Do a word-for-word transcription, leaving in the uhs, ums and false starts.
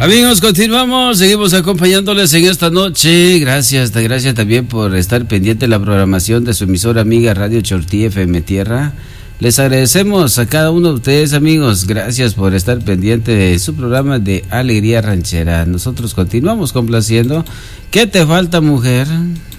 Amigos, continuamos, seguimos acompañándoles en esta noche. Gracias, gracias también por estar pendiente de la programación de su emisora amiga Radio Chortí F M Tierra. Les agradecemos a cada uno de ustedes, amigos. Gracias por estar pendiente de su programa de Alegría Ranchera. Nosotros continuamos complaciendo. ¿Qué te falta, mujer?